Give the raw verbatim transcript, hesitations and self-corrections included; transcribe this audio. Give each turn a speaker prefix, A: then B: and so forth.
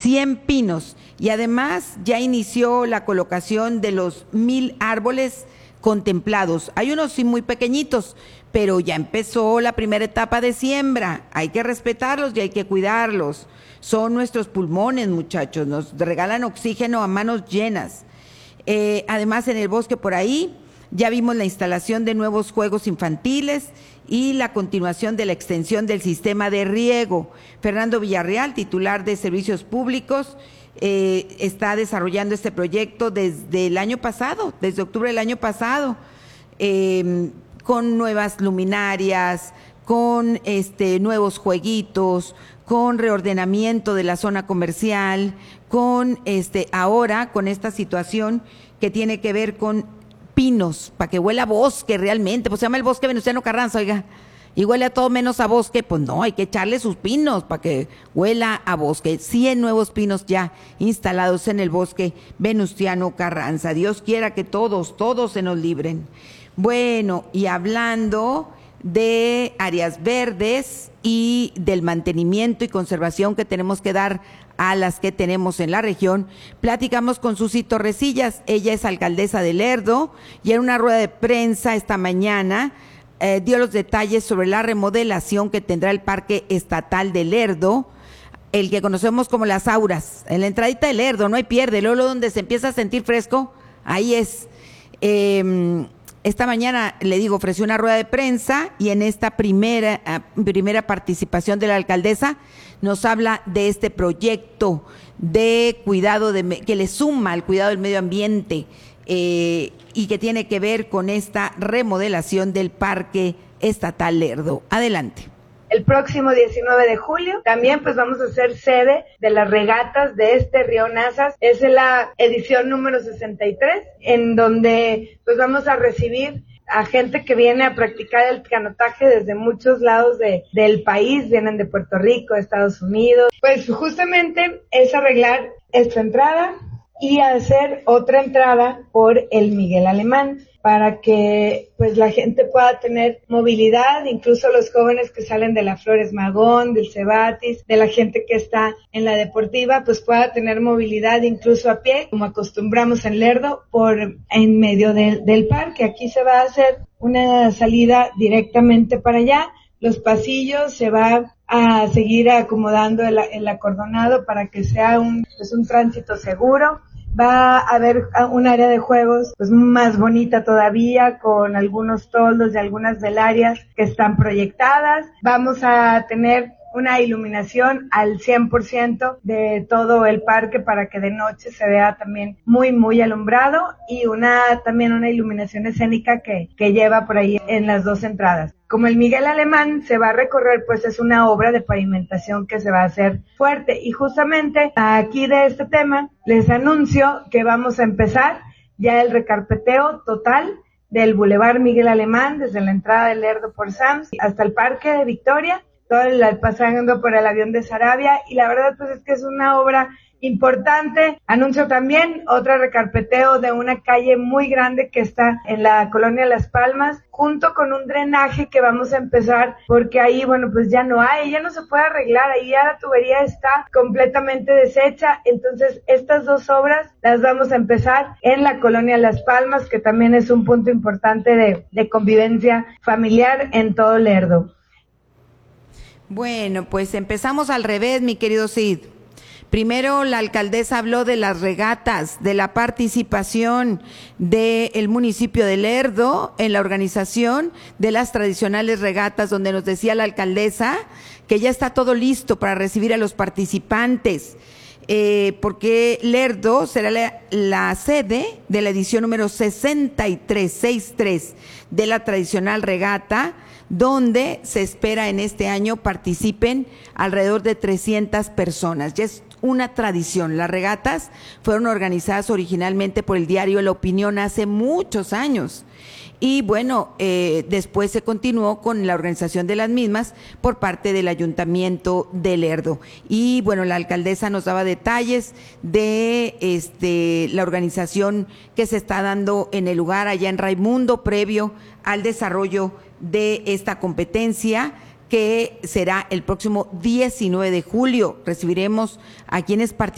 A: cien pinos y además ya inició la colocación de los mil árboles contemplados. Hay unos sí muy pequeñitos, pero ya empezó la primera etapa de siembra. Hay que respetarlos y hay que cuidarlos. Son nuestros pulmones, muchachos, nos regalan oxígeno a manos llenas. Eh, además, en el bosque por ahí ya vimos la instalación de nuevos juegos infantiles y la continuación de la extensión del sistema de riego. Fernando Villarreal, titular de Servicios Públicos, eh, está desarrollando este proyecto desde el año pasado, desde octubre del año pasado, eh, con nuevas luminarias, con este, nuevos jueguitos, con reordenamiento de la zona comercial, con este, ahora con esta situación que tiene que ver con pinos, para que huela a bosque realmente, pues se llama el bosque Venustiano Carranza, oiga, y huele a todo menos a bosque, pues no, hay que echarle sus pinos para que huela a bosque. cien nuevos pinos ya instalados en el bosque Venustiano Carranza. Dios quiera que todos, todos se nos libren. Bueno, y hablando de áreas verdes y del mantenimiento y conservación que tenemos que dar a las que tenemos en la región, platicamos con Susi Torrecillas. Ella es alcaldesa de Lerdo y en una rueda de prensa esta mañana eh, dio los detalles sobre la remodelación que tendrá el Parque Estatal de Lerdo, el que conocemos como Las Auras, en la entradita de Lerdo, no hay pierde, luego donde se empieza a sentir fresco, ahí es. Eh, Esta mañana, le digo, ofreció una rueda de prensa y en esta primera, primera participación de la alcaldesa nos habla de este proyecto de cuidado, de, que le suma al cuidado del medio ambiente eh, y que tiene que ver con esta remodelación del Parque Estatal Lerdo. Adelante.
B: El próximo diecinueve de julio también pues vamos a ser sede de las regatas de este río Nazas. Es la edición número sesenta y tres, en donde pues vamos a recibir a gente que viene a practicar el canotaje desde muchos lados de, del país, vienen de Puerto Rico, de Estados Unidos. Pues justamente es arreglar esta entrada y hacer otra entrada por el Miguel Alemán, para que pues la gente pueda tener movilidad, incluso los jóvenes que salen de la Flores Magón, del Cebatis, de la gente que está en la deportiva, pues pueda tener movilidad incluso a pie, como acostumbramos en Lerdo, por en medio de, del parque. Aquí se va a hacer una salida directamente para allá, los pasillos se va a seguir acomodando el, el acordonado para que sea un, pues un tránsito seguro. Va a haber un área de juegos pues más bonita todavía, con algunos toldos y algunas velarias que están proyectadas. Vamos a tener una iluminación al cien por ciento de todo el parque para que de noche se vea también muy, muy alumbrado, y una también una iluminación escénica que, que lleva por ahí en las dos entradas. Como el Miguel Alemán se va a recorrer, pues es una obra de pavimentación que se va a hacer fuerte. Y justamente aquí de este tema les anuncio que vamos a empezar ya el recarpeteo total del Boulevard Miguel Alemán, desde la entrada del Lerdo por Sams hasta el Parque de Victoria, todo el, pasando por el avión de Sarabia, y la verdad pues es que es una obra importante. Anuncio también otro recarpeteo de una calle muy grande que está en la colonia Las Palmas, junto con un drenaje que vamos a empezar, porque ahí, bueno, pues ya no hay, ya no se puede arreglar, ahí ya la tubería está completamente deshecha. Entonces estas dos obras las vamos a empezar en la colonia Las Palmas, que también es un punto importante de, de convivencia familiar en todo Lerdo.
A: Bueno, pues empezamos al revés, mi querido Cid. Primero la alcaldesa habló de las regatas, de la participación del municipio de Lerdo en la organización de las tradicionales regatas, donde nos decía la alcaldesa que ya está todo listo para recibir a los participantes, eh, porque Lerdo será la, la sede de la edición número sesenta y tres, sesenta y tres de la tradicional regata, donde se espera en este año participen alrededor de trescientas personas. Ya es una tradición. Las regatas fueron organizadas originalmente por el diario La Opinión hace muchos años. Y bueno, eh, después se continuó con la organización de las mismas por parte del Ayuntamiento de Lerdo. Y bueno, la alcaldesa nos daba detalles de este la organización que se está dando en el lugar allá en Raimundo, previo al desarrollo de esta competencia, que será el próximo diecinueve de julio. Recibiremos a quienes participen